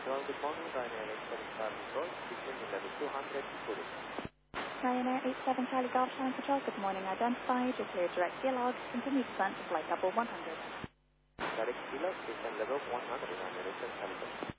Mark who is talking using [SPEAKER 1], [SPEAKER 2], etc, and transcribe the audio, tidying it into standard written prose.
[SPEAKER 1] Central, good morning. Ryanair 87 Charlie Golf, descending level 200, Zurich.
[SPEAKER 2] Ryanair 87 Charlie Golf, Channel Control, good morning. Identified, you're clear direct dialogue. Continue descent to flight level 100.
[SPEAKER 1] Direct dialogue, descent level 100, Ryanair 87 Charlie Golf.